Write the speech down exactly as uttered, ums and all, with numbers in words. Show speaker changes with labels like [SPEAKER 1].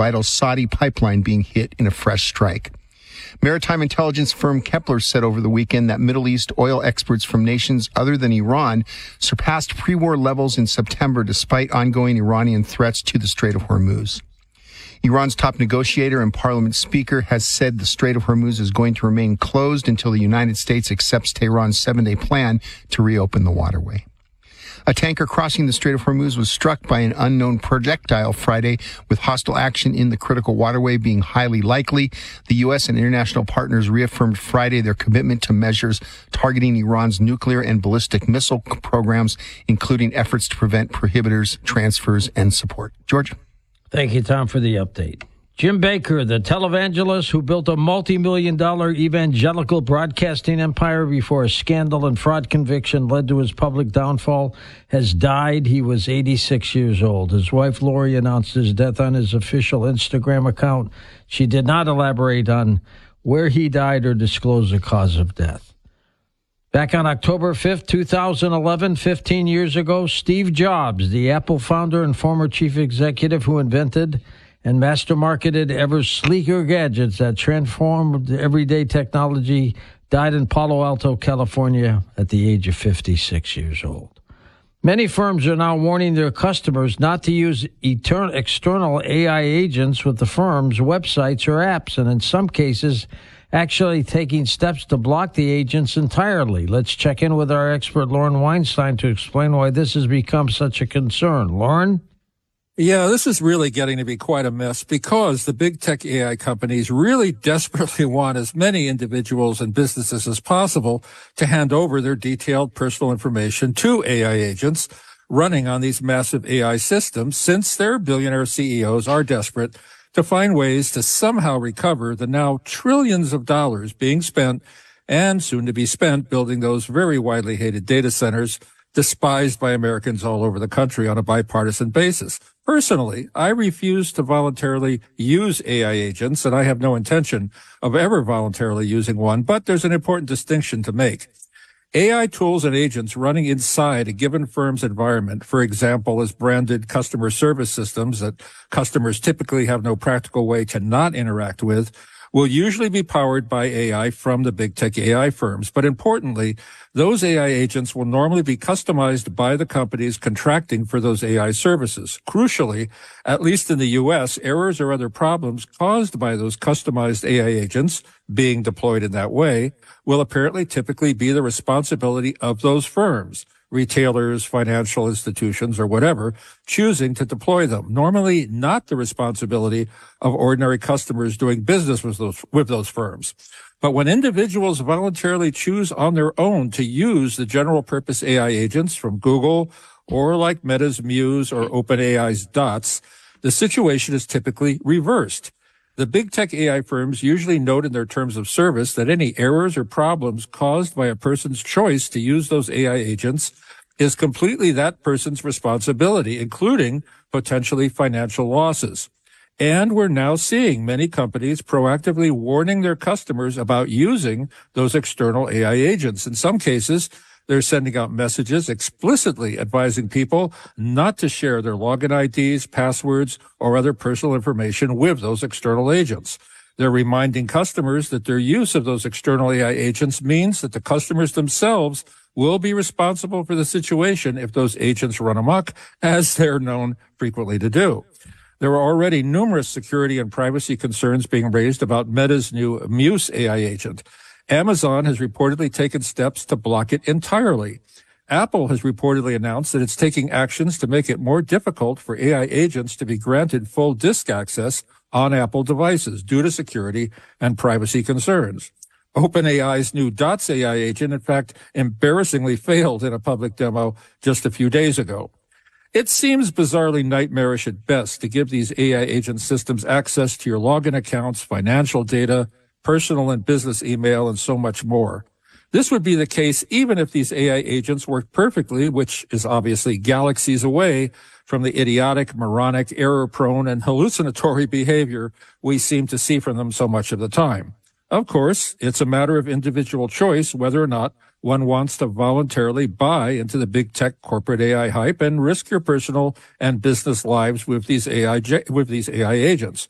[SPEAKER 1] vital Saudi pipeline being hit in a fresh strike. Maritime intelligence firm Kepler said over the weekend that Middle East oil exports from nations other than Iran surpassed pre-war levels in September despite ongoing Iranian threats to the Strait of Hormuz. Iran's top negotiator and parliament speaker has said the Strait of Hormuz is going to remain closed until the United States accepts Tehran's seven-day plan to reopen the waterway. A tanker crossing the Strait of Hormuz was struck by an unknown projectile Friday, with hostile action in the critical waterway being highly likely. The U S and international partners reaffirmed Friday their commitment to measures targeting Iran's nuclear and ballistic missile programs, including efforts to prevent prohibitors, transfers, and support. George?
[SPEAKER 2] Thank you, Tom, for the update. Jim Baker, the televangelist who built a multi-million dollar evangelical broadcasting empire before a scandal and fraud conviction led to his public downfall, has died. He was eighty-six years old. His wife, Lori, announced his death on his official Instagram account. She did not elaborate on where he died or disclose the cause of death. Back on October fifth, two thousand eleven, fifteen years ago, Steve Jobs, the Apple founder and former chief executive who invented and master-marketed ever sleeker gadgets that transformed everyday technology, died in Palo Alto, California at the age of fifty-six years old. Many firms are now warning their customers not to use etern- external A I agents with the firm's websites or apps, and in some cases, actually taking steps to block the agents entirely. Let's check in with our expert, Lauren Weinstein, to explain why this has become such a concern. Lauren?
[SPEAKER 3] Yeah, this is really getting to be quite a mess because the big tech A I companies really desperately want as many individuals and businesses as possible to hand over their detailed personal information to A I agents running on these massive A I systems, since their billionaire C E Os are desperate to find ways to somehow recover the now trillions of dollars being spent and soon to be spent building those very widely hated data centers despised by Americans all over the country on a bipartisan basis. Personally, I refuse to voluntarily use A I agents, and I have no intention of ever voluntarily using one, but there's an important distinction to make. A I tools and agents running inside a given firm's environment, for example, as branded customer service systems that customers typically have no practical way to not interact with, will usually be powered by A I from the big tech A I firms. But importantly, those A I agents will normally be customized by the companies contracting for those A I services. Crucially, at least in the U S, errors or other problems caused by those customized A I agents being deployed in that way will apparently typically be the responsibility of those firms, retailers, financial institutions, or whatever, choosing to deploy them. Normally not the responsibility of ordinary customers doing business with those, with those firms. But when individuals voluntarily choose on their own to use the general purpose A I agents from Google or like Meta's Muse or OpenAI's Dots, the situation is typically reversed. The big tech A I firms usually note in their terms of service that any errors or problems caused by a person's choice to use those A I agents is completely that person's responsibility, including potentially financial losses. And we're now seeing many companies proactively warning their customers about using those external A I agents. In some cases, they're sending out messages explicitly advising people not to share their login I Ds, passwords, or other personal information with those external agents. They're reminding customers that their use of those external A I agents means that the customers themselves will be responsible for the situation if those agents run amok, as they're known frequently to do. There are already numerous security and privacy concerns being raised about Meta's new Muse A I agent. Amazon has reportedly taken steps to block it entirely. Apple has reportedly announced that it's taking actions to make it more difficult for A I agents to be granted full disk access on Apple devices due to security and privacy concerns. OpenAI's new Dots A I agent, in fact, embarrassingly failed in a public demo just a few days ago. It seems bizarrely nightmarish at best to give these A I agent systems access to your login accounts, financial data, personal and business email, and so much more. This would be the case even if these A I agents worked perfectly, which is obviously galaxies away from the idiotic, moronic, error-prone, and hallucinatory behavior we seem to see from them so much of the time. Of course, it's a matter of individual choice whether or not one wants to voluntarily buy into the big tech corporate A I hype and risk your personal and business lives with these A I with these A I agents.